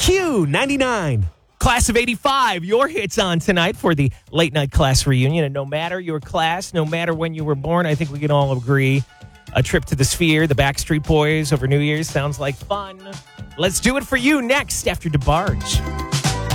Q99. Class of 85, your hits on tonight for the late night class reunion. And no matter your class, no matter when you were born, I think we can all agree a trip to the Sphere, the Backstreet Boys over New Year's sounds like fun. Let's do it for you next after DeBarge.